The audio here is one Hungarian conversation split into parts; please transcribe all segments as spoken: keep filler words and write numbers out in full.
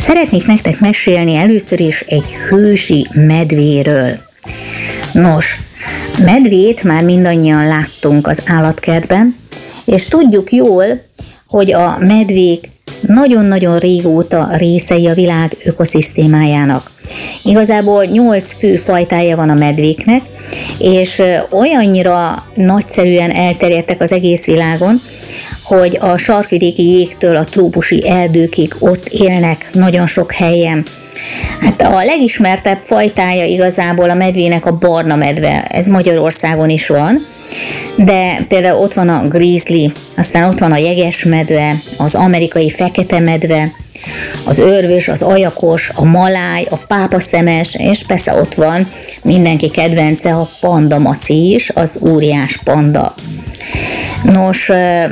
Szeretnék nektek mesélni először is egy hősi medvéről. Nos, medvét már mindannyian láttunk az állatkertben, és tudjuk jól, hogy a medvék nagyon-nagyon régóta részei a világ ökoszisztémájának. Igazából nyolc fő fajtája van a medvéknek, és olyannyira nagyszerűen elterjedtek az egész világon, hogy a sarkvidéki jégtől a trópusi erdőkig ott élnek nagyon sok helyen. Hát a legismertebb fajtája igazából a medvének a barna medve, ez Magyarországon is van, de például ott van a grizzly, aztán ott van a jegesmedve, az amerikai fekete medve, az örvös, az ajakos, a maláj, a pápaszemes, és persze ott van mindenki kedvence a panda maci is, az óriás panda. Nos,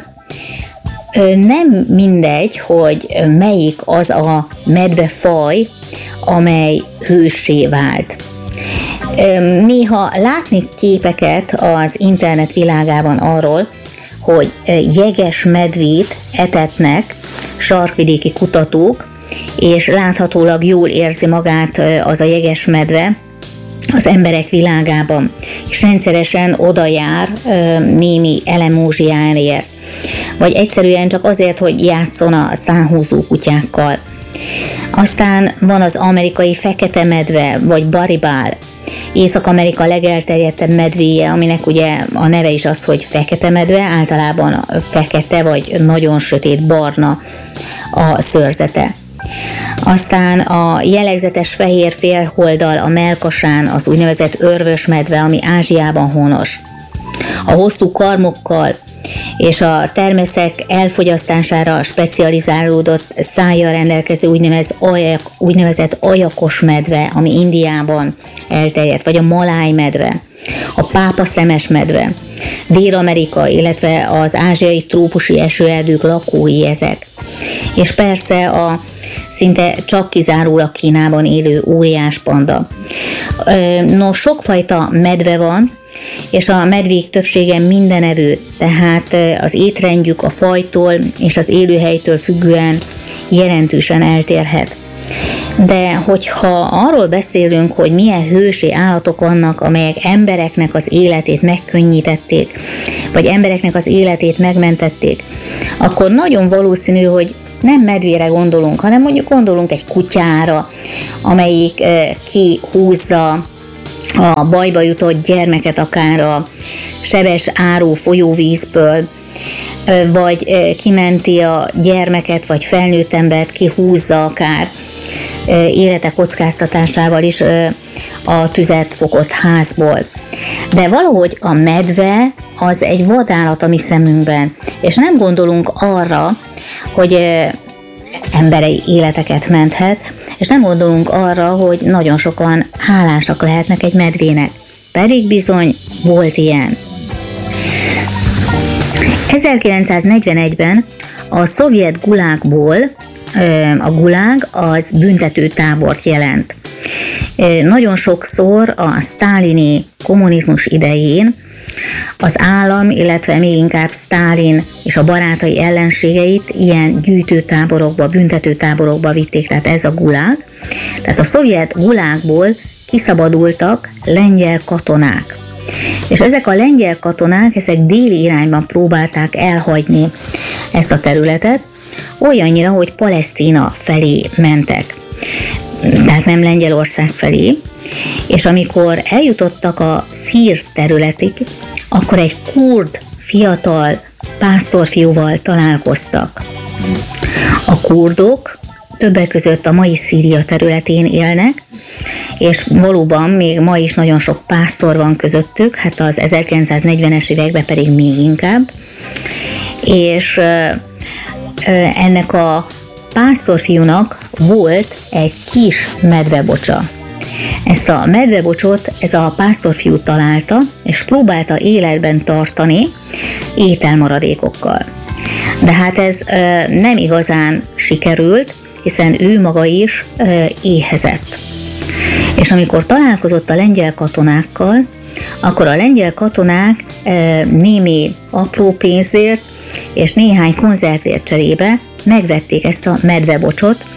nem mindegy, hogy melyik az a medvefaj, amely hőssé vált. Néha látni képeket az internet világában arról, hogy jeges medvét etetnek sarkvidéki kutatók, és láthatólag jól érzi magát az a jeges medve az emberek világában, és rendszeresen oda jár némi elemózsiáért, vagy egyszerűen csak azért, hogy játszon a szánhúzó kutyákkal. Aztán van az amerikai fekete medve, vagy baribál, Észak-Amerika legelterjedtebb medvéje, aminek ugye a neve is az, hogy fekete medve, általában fekete vagy nagyon sötét barna a szőrzete. Aztán a jellegzetes fehér félholdal a mellkasán az úgynevezett örvös medve, ami Ázsiában honos. A hosszú karmokkal és a termeszek elfogyasztására specializálódott szájjal rendelkező úgynevezett, ajak, úgynevezett ajakos medve, ami Indiában elterjedt, vagy a maláj medve, a pápaszemes medve, Dél-Amerika, illetve az ázsiai trópusi esőerdők lakói ezek. És persze a szinte csak kizárólag Kínában élő óriás panda. No, sokfajta medve van, és a medvék többsége mindenevő, tehát az étrendjük a fajtól és az élőhelytől függően jelentősen eltérhet. De hogyha arról beszélünk, hogy milyen hősi állatok vannak, amelyek embereknek az életét megkönnyítették, vagy embereknek az életét megmentették, akkor nagyon valószínű, hogy nem medvére gondolunk, hanem mondjuk gondolunk egy kutyára, amelyik kihúzza a bajba jutott gyermeket akár a sebes áró folyóvízből, vagy kimenti a gyermeket, vagy felnőtt embert, kihúzza akár élete kockáztatásával is a tüzet fogott házból. De valahogy a medve az egy vadállat a mi szemünkben, és nem gondolunk arra, hogy emberi életeket menthet, és nem gondolunk arra, hogy nagyon sokan hálásak lehetnek egy medvének. Pedig bizony volt ilyen. ezerkilencszáznegyvenegyben a szovjet gulágból, a gulág az büntetőtábort jelent. Nagyon sokszor a sztálini kommunizmus idején az állam, illetve még inkább Sztálin és a barátai ellenségeit ilyen gyűjtőtáborokba, büntetőtáborokba vitték, tehát ez a gulág. Tehát a szovjet gulágból kiszabadultak lengyel katonák. És ezek a lengyel katonák, ezek déli irányban próbálták elhagyni ezt a területet, olyannyira, hogy Palesztina felé mentek. Tehát nem Lengyelország felé. És amikor eljutottak a szír területig, akkor egy kurd fiatal pásztorfiúval találkoztak. A kurdok többek között a mai Szíria területén élnek, és valóban még ma is nagyon sok pásztor van közöttük, hát az ezerkilencszáznegyvenes években pedig még inkább, és ennek a pásztorfiúnak volt egy kis medvebocsa. Ezt a medvebocsot ez a pásztorfiú találta, és próbálta életben tartani ételmaradékokkal. De hát ez ö, nem igazán sikerült, hiszen ő maga is ö, éhezett. És amikor találkozott a lengyel katonákkal, akkor a lengyel katonák ö, némi apró pénzért és néhány konzervért cserébe megvették ezt a medvebocsot,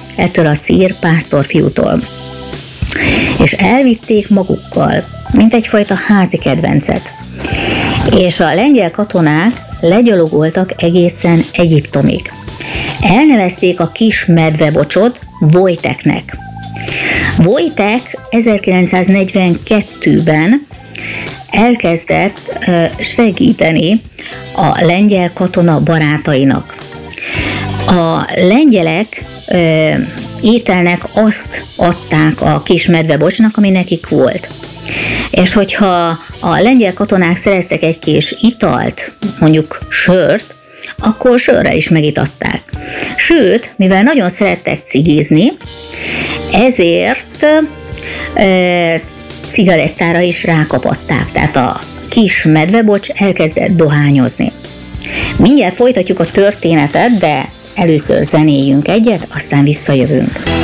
ettől a szír pásztorfiútól, és elvitték magukkal, mint egyfajta házi kedvencet. És a lengyel katonák legyalogoltak egészen Egyiptomig. Elnevezték a kis medvebocsot Wojteknek. Wojtek ezerkilencszáznegyvenkettőben elkezdett segíteni a lengyel katona barátainak. A lengyelek ételnek azt adták a kis medvebocsnak, ami nekik volt. És hogyha a lengyel katonák szereztek egy kis italt, mondjuk sört, akkor sörrel is megitatták. Sőt, mivel nagyon szerettek cigizni, ezért e, cigarettára is rákapatták. Tehát a kis medvebocs elkezdett dohányozni. Mindjárt folytatjuk a történetet, de először zenéljünk egyet, aztán visszajövünk.